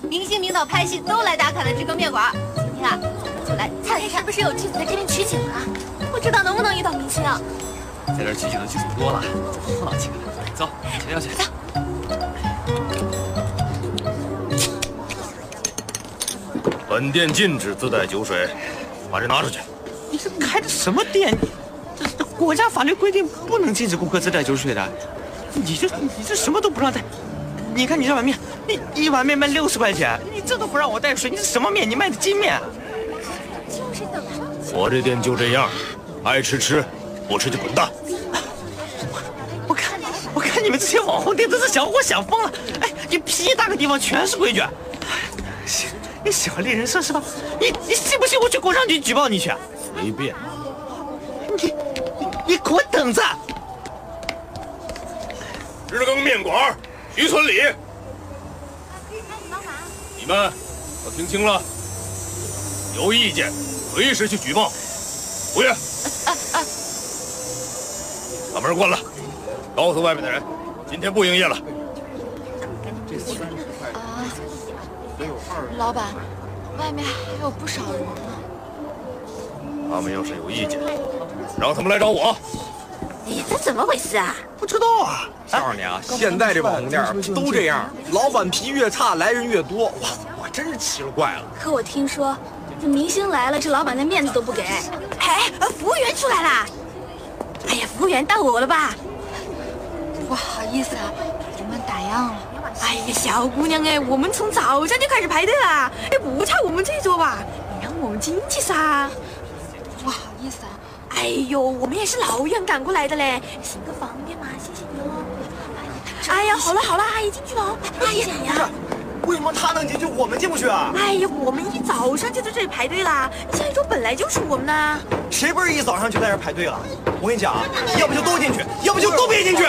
明星名导拍戏都来打卡的这个面馆。今天啊，咱们就来看一看， 是不是有剧组在这边取景啊？不知道能不能遇到明星啊？ 在这取景的剧组多了，碰到几个。走，谁要去？ 走。 本店禁止自带酒水，把这拿出去。 你这开的什么店？这国家法律规定不能禁止顾客自带酒水的。你这什么都不让带。你看你这碗面，你一碗面卖60块钱，你这都不让我带水，你是什么面？你卖的筋面？ 我这店就这样，爱吃吃，不吃就滚蛋。 我看你们这些网红店都是想活想疯了。哎，你屁大个地方全是规矩。你喜欢猎人设是吧？你信不信我去工商局举报你去？ 随便。 你给我等着！ 日更面馆，徐村里，你们都听清了，有意见随时去举报。服务员，把门关了，告诉外面的人，今天不营业了。 老板，外面还有不少人呢。 他们要是有意见，让他们来找我。 哎呀，这怎么回事啊？ 不知道啊。 告诉你啊，现在这网红店都这样，老板脾气越差，来人越多。我真是奇了怪了。 可我听说，这明星来了，这老板的面子都不给。哎，服务员出来啦！哎呀，服务员到我了吧？ 不好意思啊，我们打烊了。 哎呀，小姑娘哎，我们从早上就开始排队啦。哎，不差我们这一桌吧？你让我们进去噻。 不好意思啊。 哎呦，我们也是老远赶过来的嘞，行个方便嘛，谢谢你哦。哎呀，好了好了，阿姨进去了哦。阿姨呀， 为什么他能进去，我们进不去啊？ 哎呀，我们一早上就在这里排队啦，下一桌本来就是我们的。 谁不是一早上就在这排队了？我跟你讲啊，要不就都进去，要不就都别进去。 别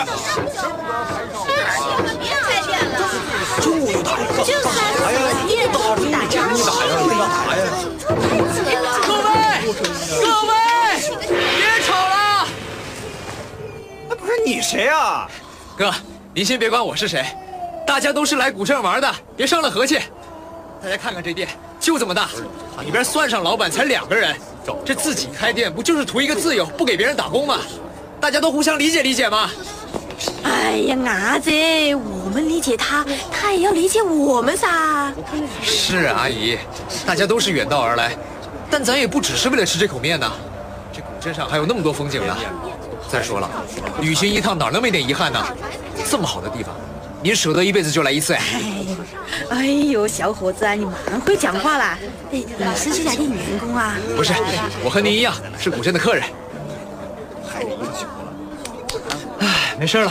开店了， 就打一个， 就开哎呀， 店打着你打呀，你干啥呀？ 各位，别吵了！ 哎，不是你谁啊？ 哥，您先别管我是谁，大家都是来古镇玩的，别伤了和气。大家看看这店，就这么大，里边算上老板才2个人，这自己开店不就是图一个自由，不给别人打工吗？大家都互相理解理解嘛。 哎呀，伢子，我们理解他，他也要理解我们噻。 是啊，阿姨，大家都是远道而来，但咱也不只是为了吃这口面呢。这古镇上还有那么多风景呢。再说了，旅行一趟哪能没点遗憾呢？这么好的地方，您舍得一辈子就来一次呀？ 哎呦，小伙子啊，你蛮会讲话啦。哎，你是这家店员工啊？ 不是，我和您一样是古镇的客人。哎，没事了。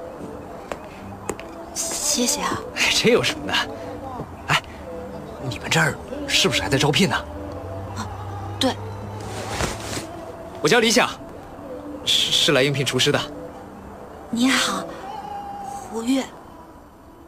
谢谢啊。 哎，这有什么的？哎，你们这儿是不是还在招聘呢？ 对。 我叫李想，是来应聘厨师的。 你好，胡月。